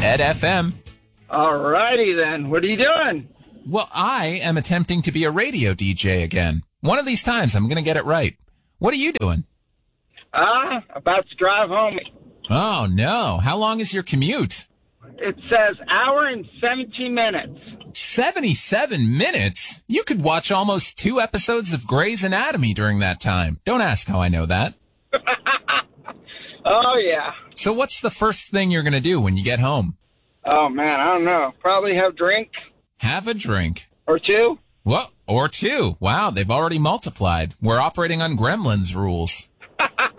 Ed FM. All righty then. What are you doing? Well, I am attempting to be a radio DJ again. One of these times I'm going to get it right. What are you doing? About to drive home. Oh, no. How long is your commute? It says hour and 17 minutes. 77 minutes? You could watch almost 2 episodes of Grey's Anatomy during that time. Don't ask how I know that. Oh, yeah. So what's the first thing you're going to do when you get home? Oh, man, I don't know. Probably have a drink. Have a drink. Or 2. What? Or 2. Wow, they've already multiplied. We're operating on Gremlins rules.